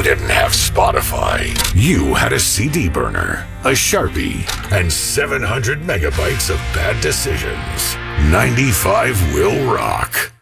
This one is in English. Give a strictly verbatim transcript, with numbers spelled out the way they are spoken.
You didn't have Spotify. You had a C D burner, a Sharpie, and seven hundred megabytes of bad decisions. ninety-five will rock.